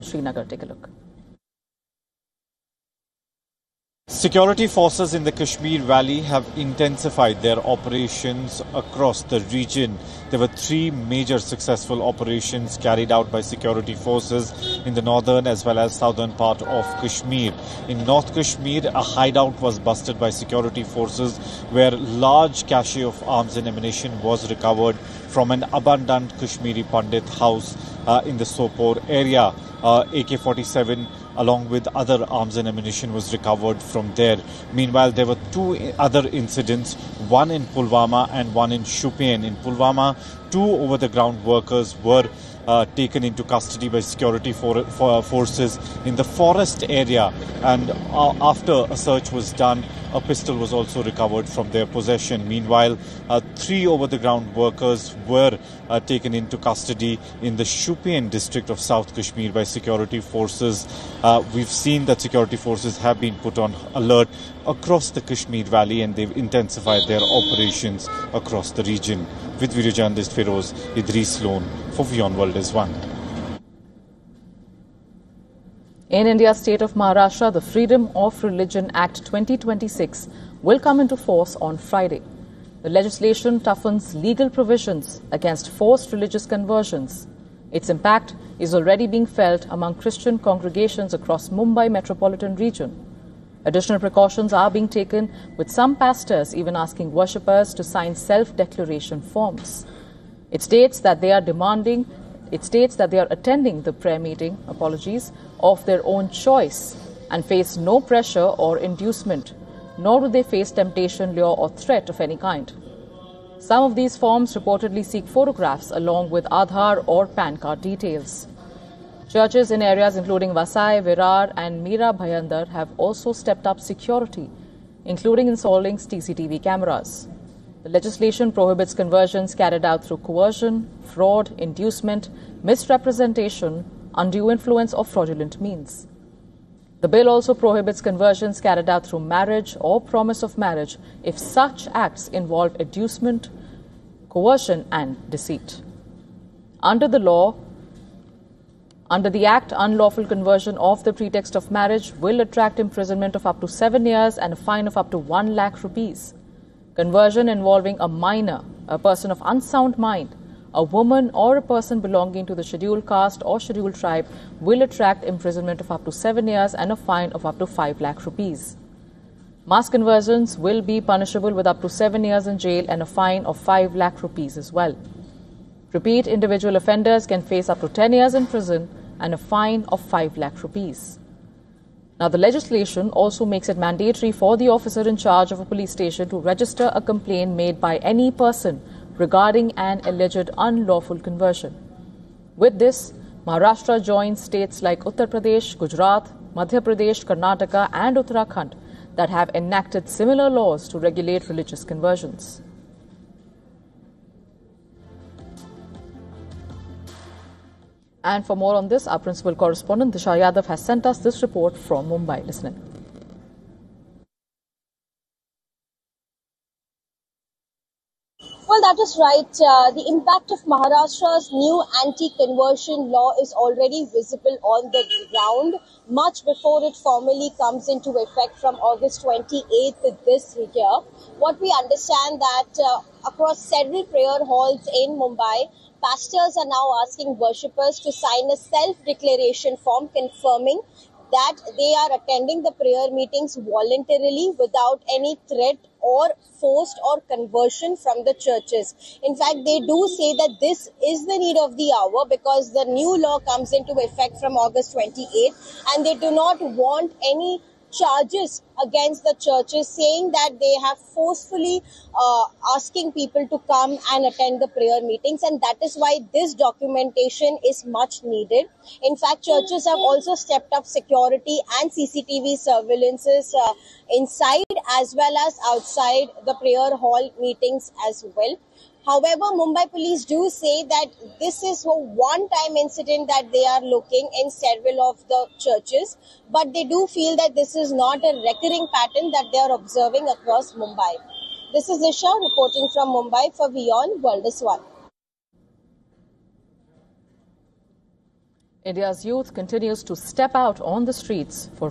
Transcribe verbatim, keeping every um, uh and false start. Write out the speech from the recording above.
Srinagar. Take a look. Security forces in the Kashmir Valley have intensified their operations across the region. There were three major successful operations carried out by security forces in the northern as well as southern part of Kashmir. In North Kashmir, a hideout was busted by security forces where large cache of arms and ammunition was recovered from an abandoned Kashmiri Pandit house uh, in the Sopore area. Uh, A K forty-seven along with other arms and ammunition was recovered from there. Meanwhile, there were two other incidents, one in Pulwama and one in Shupian. In Pulwama, two over-the-ground workers were uh, taken into custody by security for, for forces in the forest area, and uh, after a search was done, a pistol was also recovered from their possession. Meanwhile, uh, three over-the-ground workers were uh, taken into custody in the Shupian district of South Kashmir by security forces. Uh, we've seen that security forces have been put on alert across the Kashmir Valley and they've intensified their operations across the region. With video journalist Feroz Idris Loan for WION World is One. In India's state of Maharashtra, the Freedom of Religion Act twenty twenty-six will come into force on Friday. The legislation toughens legal provisions against forced religious conversions. Its impact is already being felt among Christian congregations across Mumbai metropolitan region. Additional precautions are being taken, with some pastors even asking worshippers to sign self-declaration forms. It states that they are demanding It states that they are attending the prayer meeting, apologies, of their own choice and face no pressure or inducement, nor do they face temptation, lure or threat of any kind. Some of these forms reportedly seek photographs along with Aadhaar or PAN card details. Churches in areas including Vasai, Virar and Mira Bhayandar have also stepped up security, including installing C C T V cameras. The legislation prohibits conversions carried out through coercion, fraud, inducement, misrepresentation, undue influence or fraudulent means. The bill also prohibits conversions carried out through marriage or promise of marriage if such acts involve inducement, coercion and deceit. Under the law, Under the Act, unlawful conversion of the pretext of marriage will attract imprisonment of up to seven years and a fine of up to one lakh rupees. Conversion involving a minor, a person of unsound mind, a woman or a person belonging to the scheduled caste or scheduled tribe will attract imprisonment of up to seven years and a fine of up to five lakh rupees. Mass conversions will be punishable with up to seven years in jail and a fine of five lakh rupees as well. Repeat individual offenders can face up to ten years in prison and a fine of five lakh rupees. Now, the legislation also makes it mandatory for the officer in charge of a police station to register a complaint made by any person regarding an alleged unlawful conversion. With this, Maharashtra joins states like Uttar Pradesh, Gujarat, Madhya Pradesh, Karnataka and Uttarakhand that have enacted similar laws to regulate religious conversions. And for more on this, our principal correspondent Disha Yadav has sent us this report from Mumbai. Listen in. Well, that is right. Uh, the impact of Maharashtra's new anti-conversion law is already visible on the ground much before it formally comes into effect from August twenty-eighth this year. What we understand that uh, across several prayer halls in Mumbai, pastors are now asking worshippers to sign a self-declaration form confirming that they are attending the prayer meetings voluntarily without any threat or forced or conversion from the churches. In fact, they do say that this is the need of the hour because the new law comes into effect from August twenty-eighth and they do not want any charges against the churches saying that they have forcefully uh, asking people to come and attend the prayer meetings, and that is why this documentation is much needed. In fact, churches have also stepped up security and C C T V surveillances uh, inside as well as outside the prayer hall meetings as well. However, Mumbai police do say that this is a one-time incident that they are looking in several of the churches, but they do feel that this is not a recurring pattern that they are observing across Mumbai. This is Isha reporting from Mumbai for WION World is One. India's youth continues to step out on the streets for